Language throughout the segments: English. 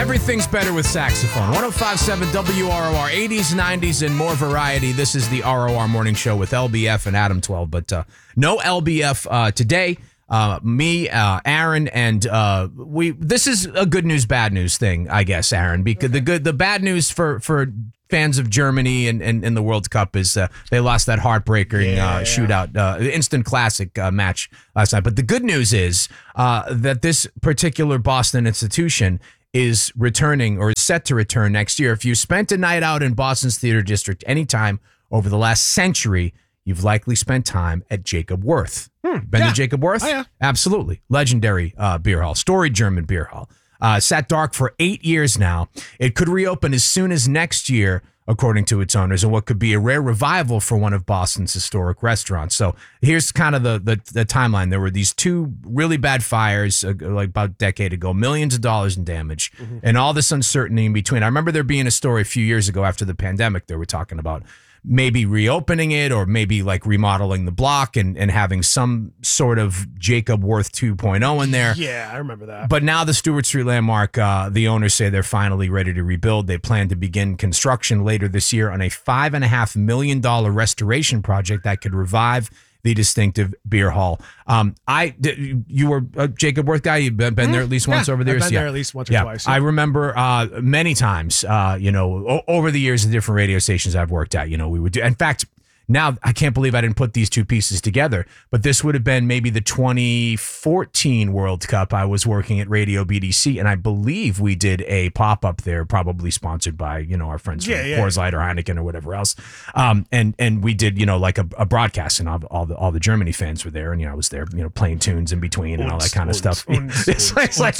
Everything's better with saxophone. 105.7 WROR, 80s, 90s, and more variety. This is the ROR Morning Show with LBF and Adam 12, but no LBF today. Me, Aaron, and this is a good news, bad news thing, I guess, Aaron, because the bad news for fans of Germany and the World Cup is they lost that heartbreaking shootout, instant classic match last night. But the good news is that this particular Boston institution is returning or is set to return next year. If you spent a night out in Boston's Theater District anytime over the last century, you've likely spent time at Jacob Wirth. Been to Jacob Wirth? Oh, yeah. Absolutely. Legendary beer hall, storied German beer hall. Sat dark for 8 years now. It could reopen as soon as next year, according to its owners, and what could be a rare revival for one of Boston's historic restaurants. So here's kind of the timeline. There were these two really bad fires like about a decade ago, millions of dollars in damage, and all this uncertainty in between. I remember there being a story a few years ago after the pandemic they were talking about maybe reopening it or maybe like remodeling the block and having some sort of Jacob Wirth 2.0 in there. Yeah, I remember that. But now the Stewart Street Landmark, the owners say they're finally ready to rebuild. They plan to begin construction later this year on a $5.5 million restoration project that could revive the distinctive beer hall. You were a Jacob Wirth guy. You've been there at least once over the years. I've been there at least once or twice. I remember many times, over the years, the different radio stations I've worked at, we would do. In fact, now I can't believe I didn't put these two pieces together, but this would have been maybe the 2014 World Cup. I was working at Radio BDC, and I believe we did a pop-up there, probably sponsored by, our friends from Coors Light or Heineken or whatever else. And we did, like a broadcast, and all the Germany fans were there, and I was there, playing tunes in between and all that kind of stuff. It's like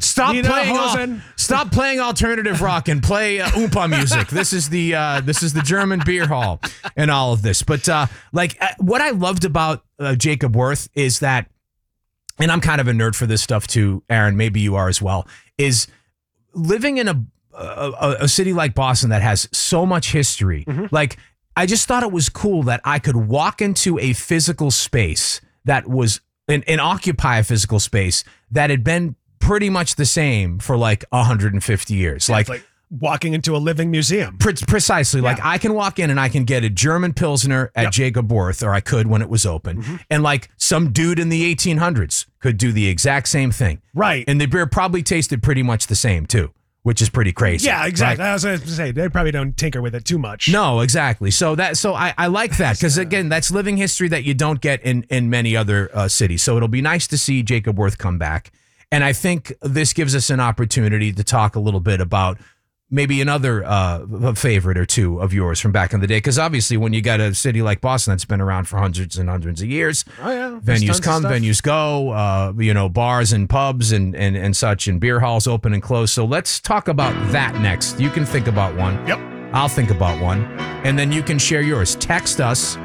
stop playing alternative rock and play Oompa music. This is the German beer hall and all of this. But what I loved about Jacob Wirth is that, and I'm kind of a nerd for this stuff too, Aaron, maybe you are as well, is living in a city like Boston that has so much history. Like, I just thought it was cool that I could walk into a physical space that was and occupy a physical space that had been pretty much the same for like 150 years. Yeah, like walking into a living museum. Precisely. Yeah. Like, I can walk in and I can get a German Pilsner at Jacob Wirth, or I could when it was open. And like some dude in the 1800s could do the exact same thing. Right. And the beer probably tasted pretty much the same too, which is pretty crazy. Yeah, exactly. Right? I was going to say, they probably don't tinker with it too much. No, exactly. So I like that because, again, that's living history that you don't get in many other cities. So it'll be nice to see Jacob Wirth come back. And I think this gives us an opportunity to talk a little bit about maybe another favorite or two of yours from back in the day. Because obviously when you got a city like Boston that's been around for hundreds and hundreds of years, venues come, venues go, bars and pubs and such, and beer halls open and close. So let's talk about that next. You can think about one. Yep. I'll think about one. And then you can share yours. Text us,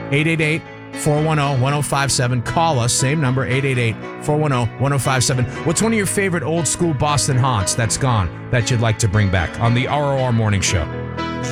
888-410-1057. Call us, same number, 888-410-1057. What's one of your favorite old school Boston haunts that's gone that you'd like to bring back on the ROR Morning Show?